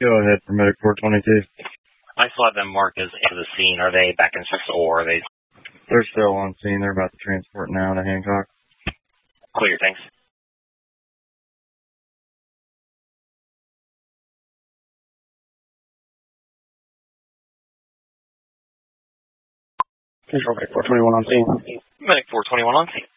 Go ahead for Medic 422. I still have them marked as into the scene. Are they back in service or are they? They're still on scene. They're about to transport now to Hancock. Clear, thanks. Control Medic 421 on scene. Medic 421 on scene.